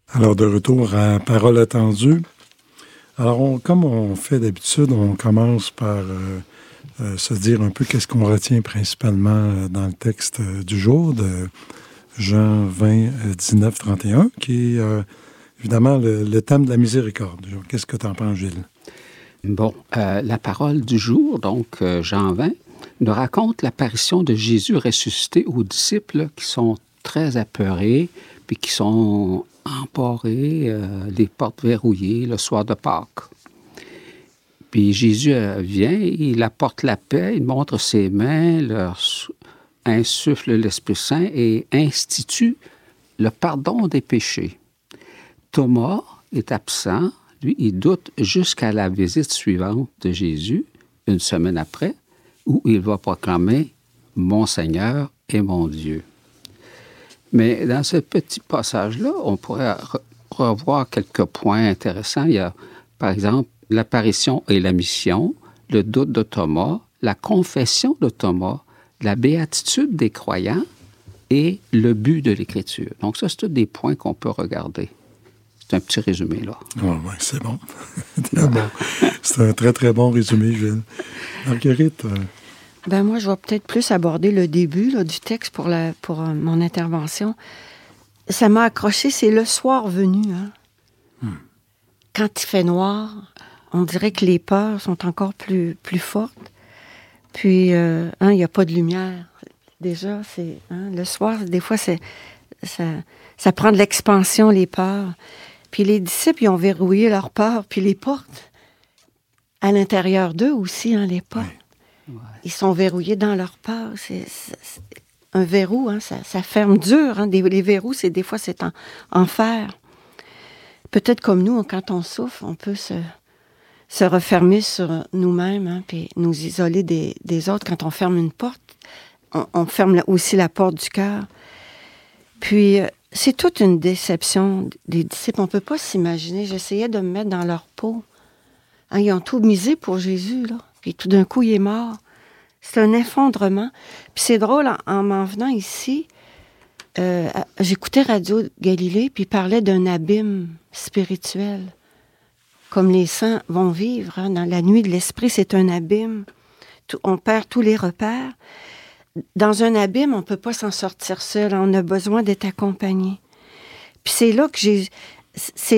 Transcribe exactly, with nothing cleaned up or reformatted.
Alors, de retour à Parole attendue. Alors, on, comme on fait d'habitude, on commence par euh, euh, se dire un peu qu'est-ce qu'on retient principalement euh, dans le texte euh, du jour de Jean vingt, euh, dix-neuf, trente et un, qui est euh, évidemment le, le thème de la miséricorde. Qu'est-ce que tu en penses, Gilles? Bon, euh, la parole du jour, donc euh, Jean vingt, nous raconte l'apparition de Jésus ressuscité aux disciples qui sont très apeurés, puis qui sont emporrés, euh, les portes verrouillées le soir de Pâques. Puis Jésus euh, vient, il apporte la paix, il montre ses mains, leur insuffle l'Esprit Saint et institue le pardon des péchés. Thomas est absent, lui, il doute jusqu'à la visite suivante de Jésus, une semaine après, où il va proclamer « Mon Seigneur et mon Dieu ». Mais dans ce petit passage-là, on pourrait re- revoir quelques points intéressants. Il y a, par exemple, l'apparition et la mission, le doute de Thomas, la confession de Thomas, la béatitude des croyants et le but de l'Écriture. Donc ça, c'est tous des points qu'on peut regarder. C'est un petit résumé, là. Oh, oui, c'est bon. Très bon. C'est un très, très bon résumé, Gilles. Marguerite? Euh... Ben moi, je vais peut-être plus aborder le début là, du texte pour, la, pour euh, mon intervention. Ça m'a accroché, c'est le soir venu. Hein? Hmm. Quand il fait noir, on dirait que les peurs sont encore plus, plus fortes. Puis, euh, hein, il n'y a pas de lumière. Déjà, c'est hein, le soir, des fois, c'est, ça, ça prend de l'expansion, les peurs. Puis les disciples, ils ont verrouillé leurs peurs, puis les portes. À l'intérieur d'eux aussi, hein, les portes. Ouais. Ouais. Ils sont verrouillés dans leur peur. C'est, c'est, c'est un verrou, hein, ça, ça ferme dur. Hein. Des, les verrous, c'est, des fois, c'est en, en fer. Peut-être comme nous, quand on souffre, on peut se, se refermer sur nous-mêmes, hein, puis nous isoler des, des autres. Quand on ferme une porte, on, on ferme aussi la porte du cœur. Puis, c'est toute une déception des disciples. On ne peut pas s'imaginer. J'essayais de me mettre dans leur peau. Hein, ils ont tout misé pour Jésus, là. Puis tout d'un coup, il est mort. C'est un effondrement. Puis c'est drôle, en, en m'en venant ici, euh, j'écoutais Radio Galilée, puis il parlait d'un abîme spirituel. Comme les saints vont vivre, hein, dans la nuit de l'esprit, c'est un abîme. Tout, on perd tous les repères. Dans un abîme, on ne peut pas s'en sortir seul. On a besoin d'être accompagné. Puis c'est là que j'ai... C'est